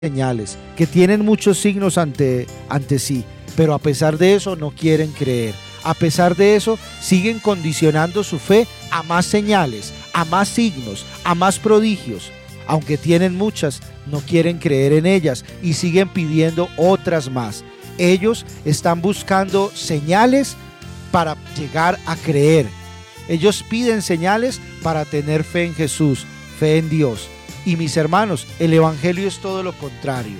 señales, que tienen muchos signos ante sí, pero a pesar de eso no quieren creer. A pesar de eso siguen condicionando su fe a más señales, a más signos, a más prodigios. Aunque tienen muchas, no quieren creer en ellas y siguen pidiendo otras más. Ellos están buscando señales para llegar a creer. Ellos piden señales para tener fe en Jesús, fe en Dios. Y mis hermanos, el evangelio es todo lo contrario.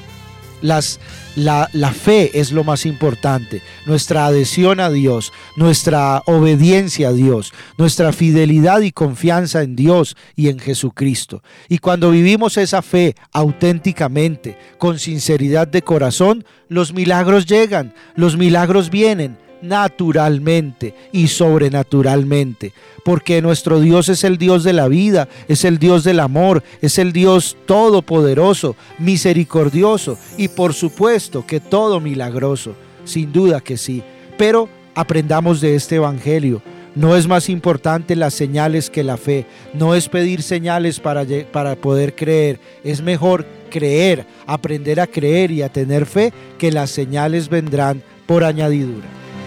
La fe es lo más importante, nuestra adhesión a Dios, nuestra obediencia a Dios, nuestra fidelidad y confianza en Dios y en Jesucristo. Y cuando vivimos esa fe auténticamente, con sinceridad de corazón, los milagros llegan, los milagros vienen naturalmente y sobrenaturalmente, porque nuestro Dios es el Dios de la vida, es el Dios del amor, es el Dios todopoderoso, misericordioso y por supuesto que todo milagroso, sin duda que sí. Pero aprendamos de este evangelio. No es más importante las señales que la fe, no es pedir señales para poder creer, es mejor creer, aprender a creer y a tener fe, que las señales vendrán por añadidura.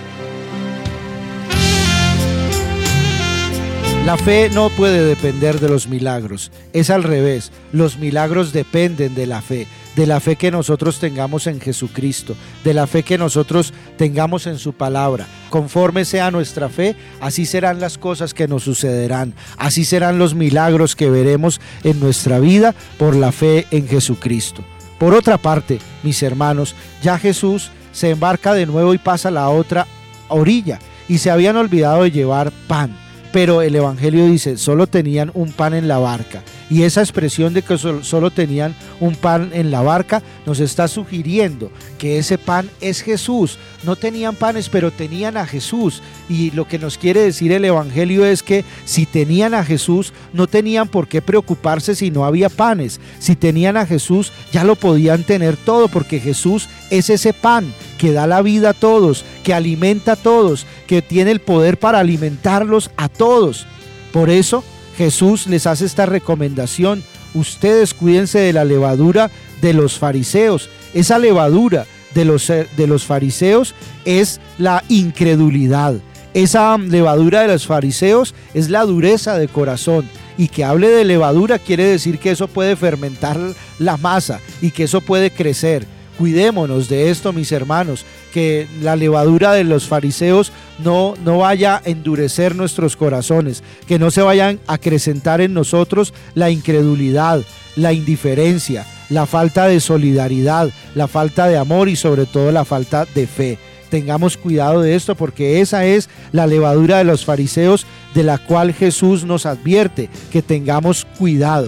La fe no puede depender de los milagros, es al revés, los milagros dependen de la fe que nosotros tengamos en Jesucristo, de la fe que nosotros tengamos en su palabra. Conforme sea nuestra fe, así serán las cosas que nos sucederán, así serán los milagros que veremos en nuestra vida por la fe en Jesucristo. Por otra parte, mis hermanos, ya Jesús se embarca de nuevo y pasa a la otra orilla, y se habían olvidado de llevar pan. Pero el evangelio dice, solo tenían un pan en la barca. Y esa expresión de que solo tenían un pan en la barca nos está sugiriendo que ese pan es Jesús. No tenían panes, pero tenían a Jesús. Y lo que nos quiere decir el evangelio es que si tenían a Jesús, no tenían por qué preocuparse si no había panes. Si tenían a Jesús, ya lo podían tener todo, porque Jesús es ese pan que da la vida a todos, que alimenta a todos, que tiene el poder para alimentarlos a todos. Por eso Jesús les hace esta recomendación: ustedes cuídense de la levadura de los fariseos. Esa levadura de los fariseos es la incredulidad. Esa levadura de los fariseos es la dureza de corazón. Y que hable de levadura quiere decir que eso puede fermentar la masa y que eso puede crecer. Cuidémonos de esto, mis hermanos, que la levadura de los fariseos no vaya a endurecer nuestros corazones, que no se vayan a acrecentar en nosotros la incredulidad, la indiferencia, la falta de solidaridad, la falta de amor y sobre todo la falta de fe. Tengamos cuidado de esto, porque esa es la levadura de los fariseos, de la cual Jesús nos advierte que tengamos cuidado.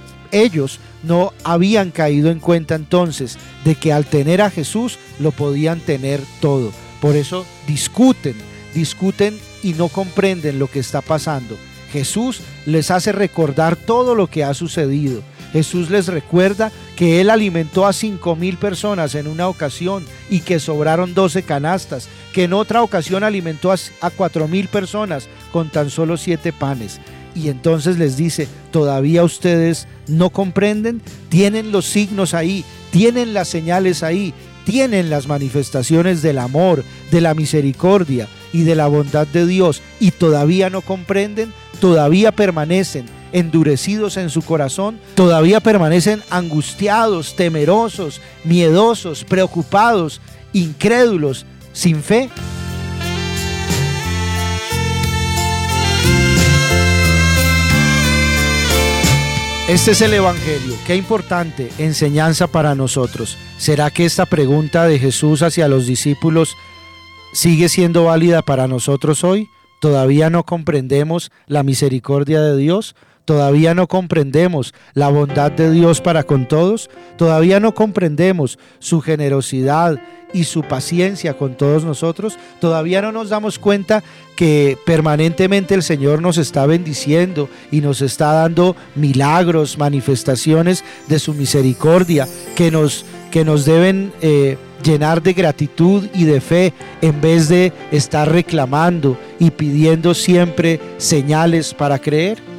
Ellos no habían caído en cuenta entonces de que al tener a Jesús lo podían tener todo. Por eso discuten y no comprenden lo que está pasando. Jesús les hace recordar todo lo que ha sucedido. Jesús les recuerda que Él alimentó a 5,000 personas en una ocasión y que sobraron 12 canastas, que en otra ocasión alimentó a 4,000 personas con tan solo 7 panes. Y entonces les dice, ¿todavía ustedes no comprenden? Tienen los signos ahí, tienen las señales ahí, tienen las manifestaciones del amor, de la misericordia y de la bondad de Dios, y todavía no comprenden, todavía permanecen endurecidos en su corazón, todavía permanecen angustiados, temerosos, miedosos, preocupados, incrédulos, sin fe. Este es el evangelio. Qué importante enseñanza para nosotros. ¿Será que esta pregunta de Jesús hacia los discípulos sigue siendo válida para nosotros hoy? ¿Todavía no comprendemos la misericordia de Dios? ¿Todavía no comprendemos la bondad de Dios para con todos? ¿Todavía no comprendemos su generosidad y su paciencia con todos nosotros? ¿Todavía no nos damos cuenta que permanentemente el Señor nos está bendiciendo y nos está dando milagros, manifestaciones de su misericordia que nos deben llenar de gratitud y de fe, en vez de estar reclamando y pidiendo siempre señales para creer?